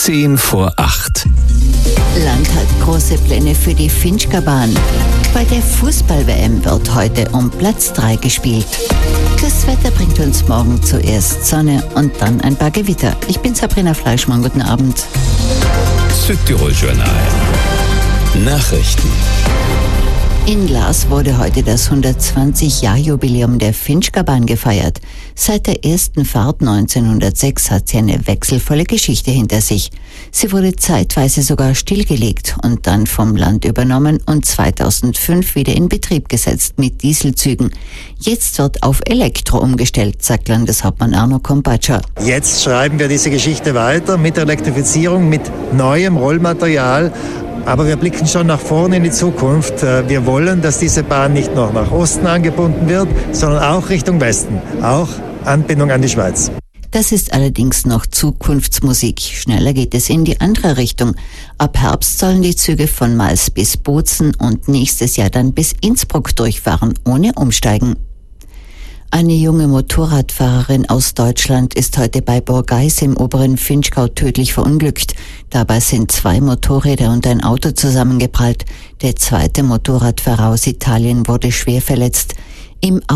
7:10. Land hat große Pläne für die Finchgau-Bahn. Bei der Fußball-WM wird heute um Platz 3 gespielt. Das Wetter bringt uns morgen zuerst Sonne und dann ein paar Gewitter. Ich bin Sabrina Fleischmann, guten Abend. Südtirol Journal. Nachrichten. In Glas wurde heute das 120-Jahr-Jubiläum der Finchgau-Bahn gefeiert. Seit der ersten Fahrt 1906 hat sie eine wechselvolle Geschichte hinter sich. Sie wurde zeitweise sogar stillgelegt und dann vom Land übernommen und 2005 wieder in Betrieb gesetzt mit Dieselzügen. Jetzt wird auf Elektro umgestellt, sagt Landeshauptmann Arno Kompatscher. Jetzt schreiben wir diese Geschichte weiter mit Elektrifizierung, mit neuem Rollmaterial. Aber wir blicken schon nach vorne in die Zukunft. Wir wollen, dass diese Bahn nicht nur nach Osten angebunden wird, sondern auch Richtung Westen. Auch Anbindung an die Schweiz. Das ist allerdings noch Zukunftsmusik. Schneller geht es in die andere Richtung. Ab Herbst sollen die Züge von Mals bis Bozen und nächstes Jahr dann bis Innsbruck durchfahren, ohne umsteigen. Eine junge Motorradfahrerin aus Deutschland ist heute bei Borgeis im oberen Finchgau tödlich verunglückt. Dabei sind 2 Motorräder und ein Auto zusammengeprallt. Der zweite Motorradfahrer aus Italien wurde schwer verletzt. Im